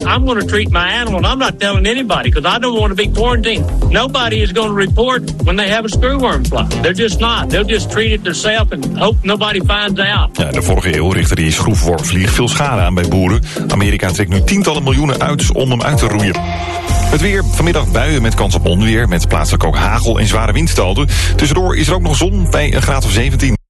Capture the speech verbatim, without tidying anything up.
I'm going to treat my animal, and I'm not telling anybody because I don't want to be quarantined. Nobody is going to report when they have a screwworm fly. They're just not. They'll just treat it themselves and hope nobody finds out. Ja, de vorige eeuw richtte die schroefwormvlieg veel schade aan bij boeren. Amerika trekt nu tientallen miljoenen uit om hem uit te roeien. Het weer, vanmiddag buien met kans op onweer, met plaatselijk ook hagel en zware windstoten. Tussendoor is er ook nog zon bij een graad of zeventien.